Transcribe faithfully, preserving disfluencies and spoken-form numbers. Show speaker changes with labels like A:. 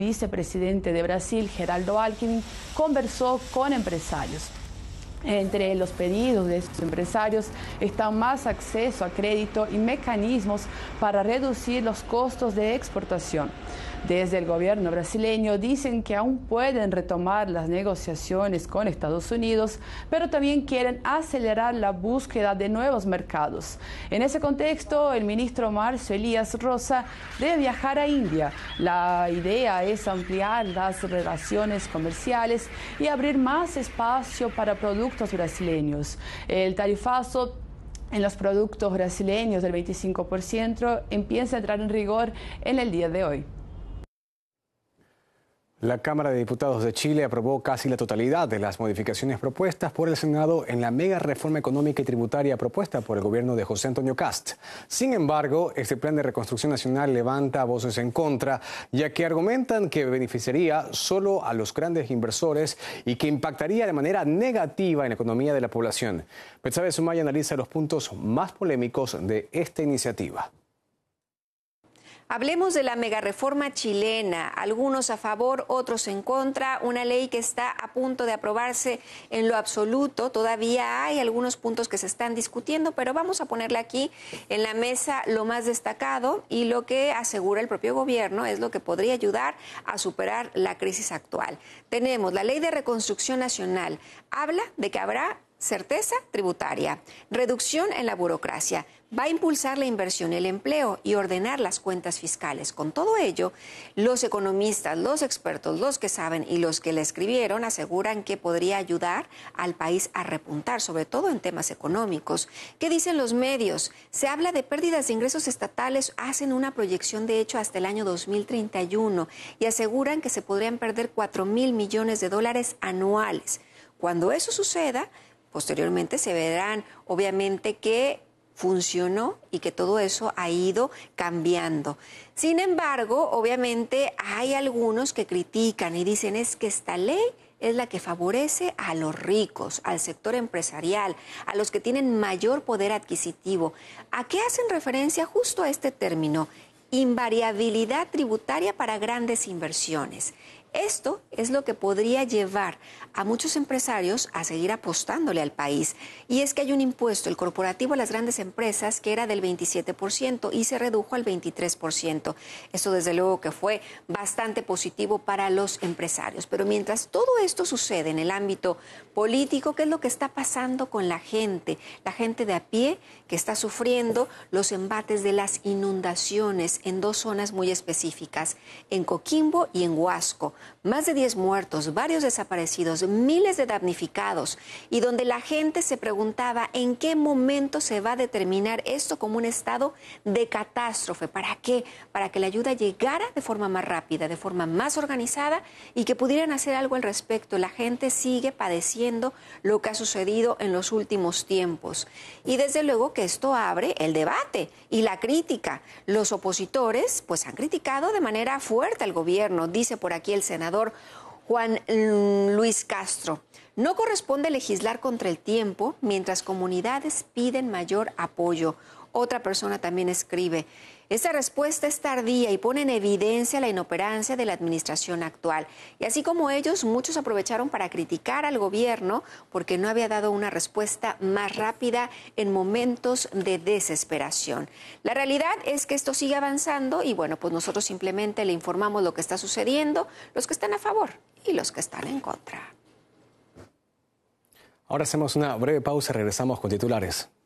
A: vicepresidente de Brasil, Geraldo Alckmin, conversó con empresarios. Entre los pedidos de estos empresarios está más acceso a crédito y mecanismos para reducir los costos de exportación. Desde el gobierno brasileño dicen que aún pueden retomar las negociaciones con Estados Unidos, pero también quieren acelerar la búsqueda de nuevos mercados. En ese contexto, el ministro Márcio Elias Rosa debe viajar a India. La idea es ampliar las relaciones comerciales y abrir más espacio para productos brasileños. El tarifazo en los productos brasileños del veinticinco por ciento empieza a entrar en rigor en el día de hoy.
B: La Cámara de Diputados de Chile aprobó casi la totalidad de las modificaciones propuestas por el Senado en la mega reforma económica y tributaria propuesta por el gobierno de José Antonio Kast. Sin embargo, este plan de reconstrucción nacional levanta voces en contra, ya que argumentan que beneficiaría solo a los grandes inversores y que impactaría de manera negativa en la economía de la población. Betsabe Sumaya analiza los puntos más polémicos de esta iniciativa.
C: Hablemos de la megareforma chilena, algunos a favor, otros en contra, una ley que está a punto de aprobarse en lo absoluto. Todavía hay algunos puntos que se están discutiendo, pero vamos a ponerle aquí en la mesa lo más destacado y lo que asegura el propio gobierno es lo que podría ayudar a superar la crisis actual. Tenemos la Ley de Reconstrucción Nacional, habla de que habrá certeza tributaria, reducción en la burocracia, va a impulsar la inversión y el empleo y ordenar las cuentas fiscales. Con todo ello, los economistas, los expertos, los que saben y los que le escribieron aseguran que podría ayudar al país a repuntar, sobre todo en temas económicos. ¿Qué dicen los medios? Se habla de pérdidas de ingresos estatales, hacen una proyección de hecho hasta el año dos mil treinta y uno y aseguran que se podrían perder cuatro mil millones de dólares anuales. Cuando eso suceda, posteriormente se verán, obviamente, que funcionó y que todo eso ha ido cambiando. Sin embargo, obviamente, hay algunos que critican y dicen es que esta ley es la que favorece a los ricos, al sector empresarial, a los que tienen mayor poder adquisitivo. ¿A qué hacen referencia justo a este término? Invariabilidad tributaria para grandes inversiones. Esto es lo que podría llevar a muchos empresarios a seguir apostándole al país. Y es que hay un impuesto, el corporativo a las grandes empresas, que era del veintisiete por ciento y se redujo al veintitrés por ciento. Esto desde luego que fue bastante positivo para los empresarios. Pero mientras todo esto sucede en el ámbito político, ¿qué es lo que está pasando con la gente? La gente de a pie que está sufriendo los embates de las inundaciones en dos zonas muy específicas, en Coquimbo y en Huasco. Más de diez muertos, varios desaparecidos, miles de damnificados y donde la gente se preguntaba en qué momento se va a determinar esto como un estado de catástrofe. ¿Para qué? Para que la ayuda llegara de forma más rápida, de forma más organizada y que pudieran hacer algo al respecto. La gente sigue padeciendo lo que ha sucedido en los últimos tiempos. Y desde luego que esto abre el debate y la crítica. Los opositores pues han criticado de manera fuerte al gobierno, dice por aquí el senador Juan Luis Castro. No corresponde legislar contra el tiempo mientras comunidades piden mayor apoyo. Otra persona también escribe, esta respuesta es tardía y pone en evidencia la inoperancia de la administración actual. Y así como ellos, muchos aprovecharon para criticar al gobierno porque no había dado una respuesta más rápida en momentos de desesperación. La realidad es que esto sigue avanzando y bueno, pues nosotros simplemente le informamos lo que está sucediendo, los que están a favor y los que están en contra.
B: Ahora hacemos una breve pausa, regresamos con titulares.